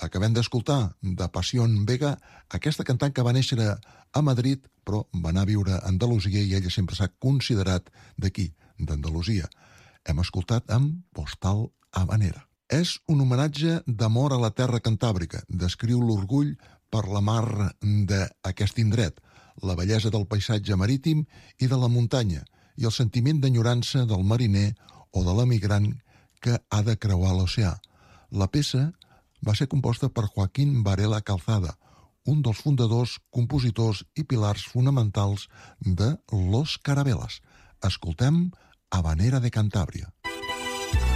Acabem d'escoltar de Pasión Vega, aquesta cantant que va néixer a Madrid, però va anar a viure a Andalusia i ella sempre s'ha considerat d'aquí, d'Andalusia. Hem escoltat amb Postal Habanera. És un homenatge d'amor a la terra cantàbrica. Descriu l'orgull per la mar d'aquest indret, la bellesa del paisatge marítim i de la muntanya, i el sentiment d'enyorança del mariner o de l'emigrant que ha de creuar l'oceà. La peça va ser composta per Joaquín Varela Calzada, un dels fundadors, compositors i pilars fonamentals de Los Carabelas. Escoltem Habanera de Cantàbria.